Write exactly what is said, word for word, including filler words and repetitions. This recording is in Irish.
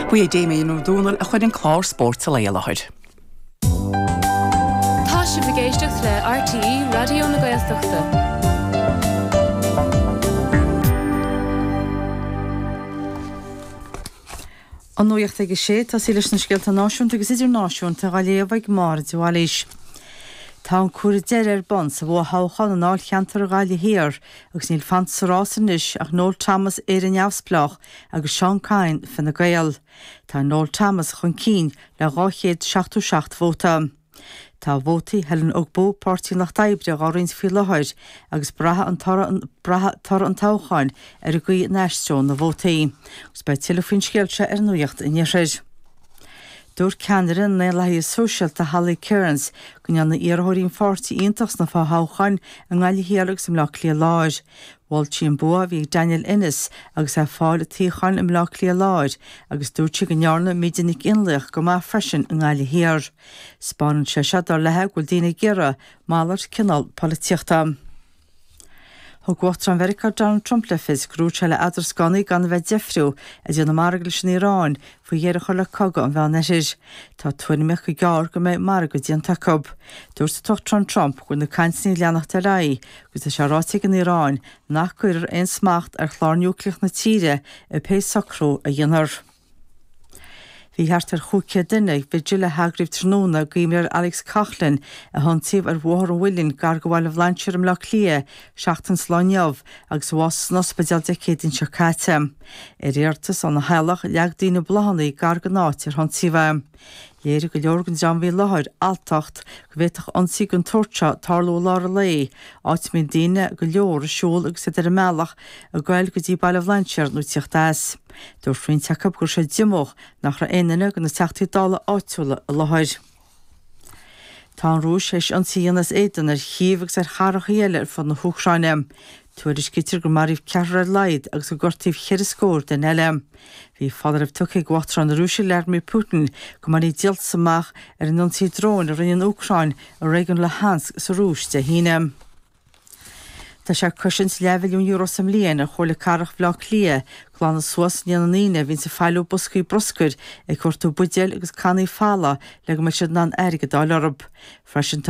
Bhui déime nó dúnal a chuid an chlár sport sa leia leid. Tá si bhgéisteach le R T E Radio na Gaeltachta. An nuocht ag sé tá sí leis na scialta náisiúnta agus idir náisiúnta a léomhaigh mar dúáis. Tá an cuair deir ar bon sa bh háchan an áil cheantar a gáile hir agus níl fan sarásanis ach Noel Thomas ar an neamhsplach agus Sean Cain fan na Gael. Tá Noel Thomas chun cín le gáchéad seachtú seacht vóta. Tá vótaí Helen Ogbó pártí nach daibre gáirins fi lehaid agus bratha an tar an táchain ar a gaí neistún na vótaí. Gus bei tilefinn scialte ar nuocht in iarsaid. Dúr ceanirin na leí sosialta Hallie Kearns gon an na iarthirín fortí iontas na fá háchain an gáile héalaach sem lech lí láid. Bhil an bua bhí Daniel Innes agus é fáil tíchain im lech lí láid agus dúirte go nearna míidirnig inleach go má freisin an gáile héir. Spáinn sé se dar lethe ghfuil daoine gira málar cinál políochta. Thg Wacht an Mherica Donald Trump le fis grúte le adar scannaí gan bheith defriú a dhéanana margail sin Iráin faoi dhéirecha le coga an bheith neisiid. Tá tuaineach go gearr go méid mar go dtíon tacob. Dúirt tocht an Trump gon na cainsaní leannach de raí gus a seráigh an Iráin nach cuirear aon smacht ar chlár núcleach na tíre i pé sacrú a dhéanaar. Bhí heartar chúce duine bhí le hagraibh tróna gaimir Alex Coughlin a hontíomh ar bhór an bhfuilinn gar go bhfuil bhlaintear am lech lia seachtain slánneamh agus bhás nospaidal decéadín se cáite. I réartas an na healach leagdaína blahannaí gar go náit ar hontíomh. Léir go leorgan John bhí láthir altacht go bhéiteach ansí an tuirte tarlú lára lei áit mí daine go leor a siúil agus idir a mealach a ghail go dtí bailh bhlaintear nó tíochtas. Dúir faoin teacab gur sé diomóch nach ra aanaine go na teachtaí dála áitiúla a láthir. Tá an rúis éis an tíanas éidan ar chiomhagus ar charach héile ar fan na Húchráine. Tuairis gitir go maríomh cearra leid agus go gortaíh cheir scór den eile. Bhí fadaribh tucha ghuatra an rúisi Vladimir Putin go marí dialt samach ar an nionsaí drón a rion Úcráin a réigean le Hansk sa rúis de híine. Tá sé cusins levelún euro sam líon a chola carach bhlach lia chlána suas neanaíine hín sa feilú buscaí broscuid ag chuirtú budeal agus canaí fála le go me siad ná airige dá lorb. Freisin